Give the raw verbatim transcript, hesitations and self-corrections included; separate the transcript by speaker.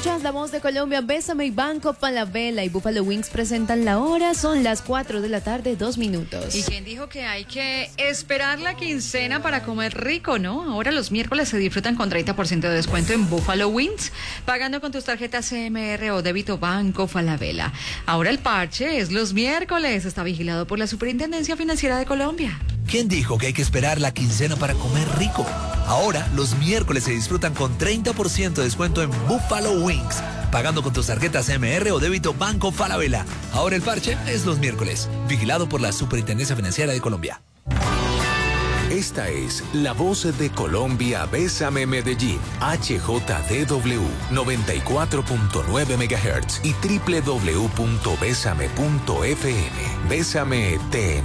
Speaker 1: Escuchas La Voz de Colombia, Bésame y Banco Falabella y Buffalo Wings presentan la hora. Son las cuatro de la tarde, dos minutos.
Speaker 2: ¿Y quién dijo que hay que esperar la quincena para comer rico, no? Ahora los miércoles se disfrutan con treinta por ciento de descuento en Buffalo Wings, pagando con tus tarjetas C M R o débito Banco Falabella. Ahora el parche es los miércoles. Está vigilado por la Superintendencia Financiera de Colombia.
Speaker 3: ¿Quién dijo que hay que esperar la quincena para comer rico? Ahora, los miércoles se disfrutan con treinta por ciento de descuento en Buffalo Wings, pagando con tus tarjetas M R o débito Banco Falabella. Ahora el parche es los miércoles, vigilado por la Superintendencia Financiera de Colombia.
Speaker 4: Esta es La Voz de Colombia, Bésame Medellín, H J D W noventa y cuatro punto nueve megahertz y doble u doble u doble u punto bésame punto f m. Bésame te